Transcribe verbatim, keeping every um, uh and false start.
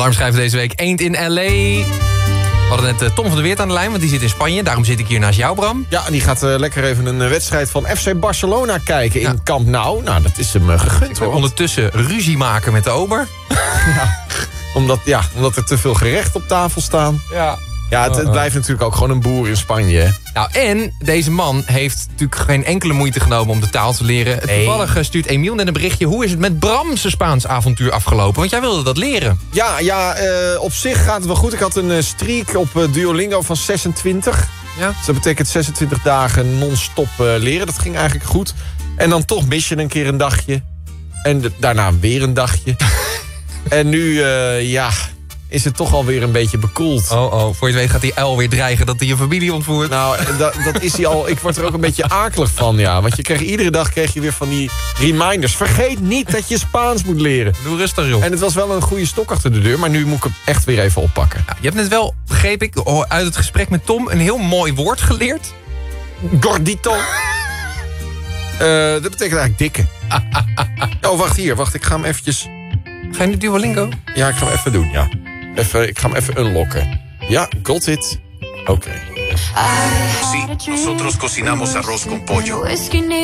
Alarmschrijver deze week. Eend in L A. We hadden net uh, Tom van der Weert aan de lijn, want die zit in Spanje. Daarom zit ik hier naast jou, Bram. Ja, die gaat uh, lekker even een uh, wedstrijd van F C Barcelona kijken in Ja. Camp Nou. Nou, dat is hem uh, gegund, hoor. Ondertussen ruzie maken met de ober. Ja, omdat, ja, omdat er te veel gerechten op tafel staan. Ja. Ja, het, het blijft natuurlijk ook gewoon een boer in Spanje, hè. Nou, en deze man heeft natuurlijk geen enkele moeite genomen om de taal te leren. Nee. Toevallig stuurt Emiel net een berichtje. Hoe is het met Bram's Spaans avontuur afgelopen? Want jij wilde dat leren. Ja, ja uh, op zich gaat het wel goed. Ik had een uh, streak op uh, Duolingo van zesentwintig. Ja. Dus dat betekent zesentwintig dagen non-stop uh, leren. Dat ging eigenlijk goed. En dan toch mis je een keer een dagje. En de, daarna weer een dagje. En nu, uh, ja, is het toch alweer een beetje bekoeld. Oh, oh. Voor je het weet gaat die uil weer dreigen dat hij je familie ontvoert. Nou, dat, dat is hij al. Ik word er ook een beetje akelig van, ja. Want je kreeg, iedere dag kreeg je weer van die reminders. Vergeet niet dat je Spaans moet leren. Doe rustig, joh. En het was wel een goede stok achter de deur. Maar nu moet ik hem echt weer even oppakken. Ja, je hebt net wel, begreep ik, uit het gesprek met Tom... een heel mooi woord geleerd. Gordito. uh, dat betekent eigenlijk dikke. Oh, wacht hier. Wacht, ik ga hem eventjes... Ga je nu Duolingo? Ja, ik ga hem even doen, ja. Even, ik ga hem even unlocken. Ja, got it. Oké. Okay. Sí, nosotros cocinamos arroz con pollo.